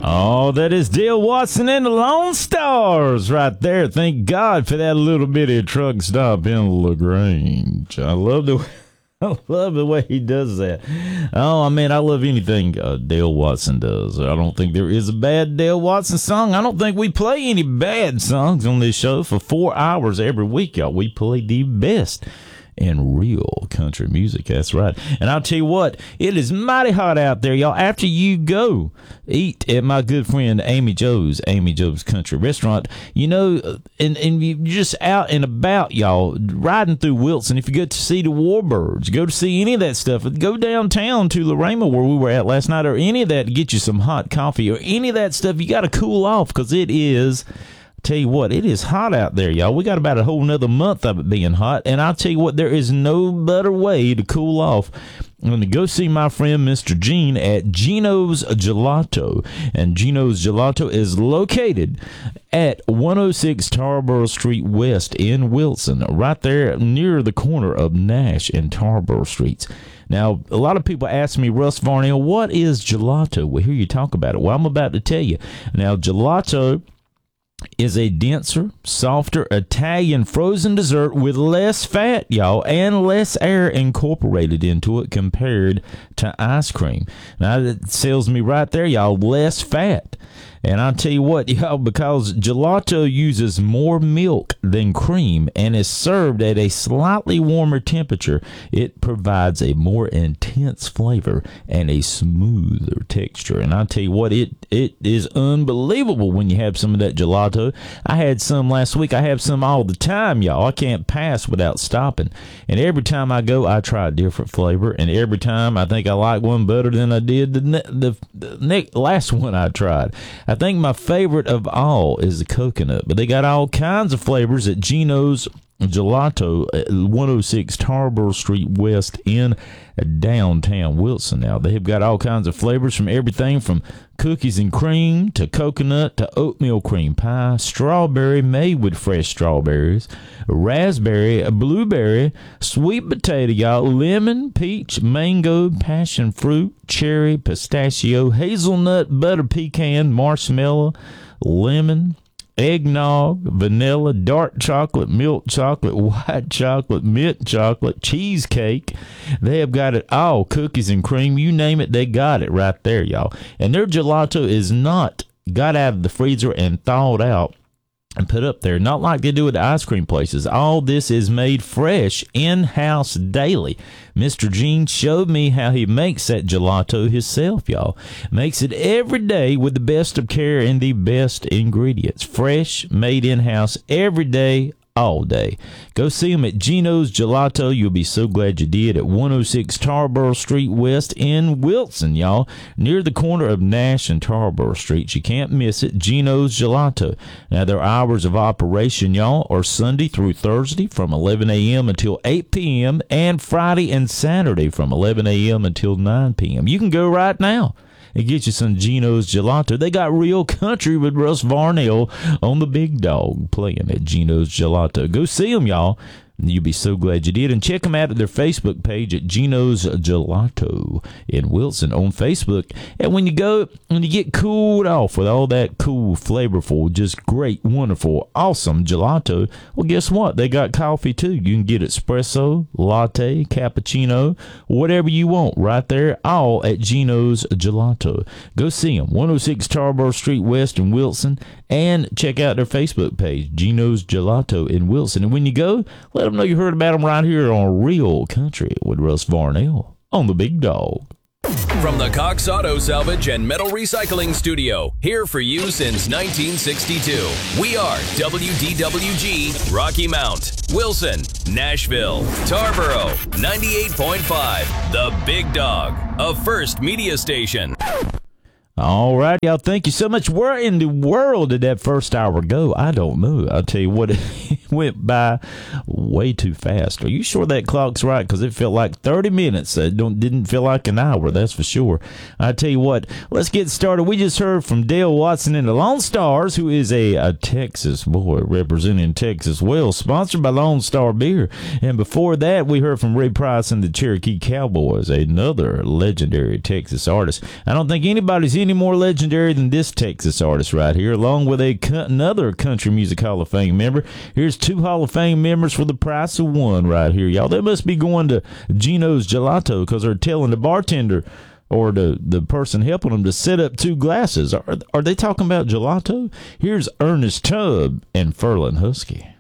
Oh, that is Dale Watson and the Lone Stars right there. Thank God for that little bitty truck stop in LaGrange. I love the way he does that. Oh, I mean, I love anything Dale Watson does. I don't think there is a bad Dale Watson song. I don't think we play any bad songs on this show. For 4 hours every week, y'all, we play the best in real country music. That's right. And I'll tell you what, it is mighty hot out there, y'all. After you go eat at my good friend Amy Joe's Country Restaurant, you know, and you're just out and about, y'all, riding through Wilson. If you go to see the Warbirds, go to see any of that stuff, go downtown to Lorena where we were at last night, or any of that to get you some hot coffee or any of that stuff. You got to cool off, because it is, tell you what, it is hot out there, y'all. We got about a whole nother month of it being hot, and I'll tell you what, there is no better way to cool off than to go see my friend Mr. Gene at Gino's Gelato. And Gino's Gelato is located at 106 Tarboro Street West in Wilson, right there near the corner of Nash and Tarboro Streets. Now, a lot of people ask me, Russ Varnell, what is gelato? We hear you talk about it. Well, I'm about to tell you. Now, gelato is a denser, softer Italian frozen dessert with less fat, y'all, and less air incorporated into it compared to ice cream. Now, that sells me right there, y'all, less fat. And I'll tell you what, y'all, because gelato uses more milk than cream and is served at a slightly warmer temperature, it provides a more intense flavor and a smoother texture. And I'll tell you what, it is unbelievable when you have some of that gelato. I had some last week. I have some all the time, y'all. I can't pass without stopping. And every time I go, I try a different flavor. And every time I think I like one better than I did the last one I tried. I think my favorite of all is the coconut, but they got all kinds of flavors at Gino's Gelato at 106 Tarboro Street West in downtown Wilson. Now, they've got all kinds of flavors, from everything from cookies and cream to coconut to oatmeal cream pie, strawberry made with fresh strawberries, raspberry, blueberry, sweet potato, y'all, lemon, peach, mango, passion fruit, cherry, pistachio, hazelnut, butter pecan, marshmallow, lemon, eggnog, vanilla, dark chocolate, milk chocolate, white chocolate, mint chocolate, cheesecake. They have got it all. Cookies and cream, you name it, they got it right there, y'all. And their gelato is not got out of the freezer and thawed out and put up there, not like they do at the ice cream places. All this is made fresh in-house daily. Mr. Gene showed me how he makes that gelato himself, y'all. Makes it every day with the best of care and the best ingredients. Fresh, made in-house, every day, all day. Go see him at Gino's Gelato. You'll be so glad you did, at 106 Tarboro Street West in Wilson, y'all, near the corner of Nash and Tarboro Streets. You can't miss it. Gino's Gelato. Now, their hours of operation, y'all, are Sunday through Thursday from 11 a.m. until 8 p.m. and Friday and Saturday from 11 a.m. until 9 p.m. You can go right now and get you some Gino's Gelato. They got real country with Russ Varnell on the Big Dog playing at Gino's Gelato. Go see them, y'all. You'll be so glad you did. And check them out at their Facebook page at Gino's Gelato in Wilson on Facebook. And when you go, when you get cooled off with all that cool, flavorful, just great, wonderful, awesome gelato, well, guess what? They got coffee, too. You can get espresso, latte, cappuccino, whatever you want right there, all at Gino's Gelato. Go see them, 106 Tarboro Street West in Wilson, and check out their Facebook page, Gino's Gelato in Wilson. And when you go, let them know you heard about them right here on Real Country with Russ Varnell on the Big Dog. From the Cox Auto Salvage and Metal Recycling Studio, here for you since 1962. We are WDWG Rocky Mount, Wilson, Nashville, Tarboro, 98.5, the Big Dog, a First Media Station. All right, y'all. Thank you so much. Where in the world did that first hour go? I don't know. I'll tell you what, went by way too fast. Are you sure that clock's right? Because it felt like 30 minutes. It didn't feel like an hour, that's for sure. I tell you what, let's get started. We just heard from Dale Watson and the Lone Stars, who is a Texas boy representing Texas well, sponsored by Lone Star Beer. And before that, we heard from Ray Price and the Cherokee Cowboys, another legendary Texas artist. I don't think anybody's any more legendary than this Texas artist right here, along with another Country Music Hall of Fame member. Here's 2 Hall of Fame members for the price of 1 right here, y'all. They must be going to Gino's Gelato because they're telling the bartender or the person helping them to set up 2 glasses. Are they talking about gelato? Here's Ernest Tubb and Ferlin Husky.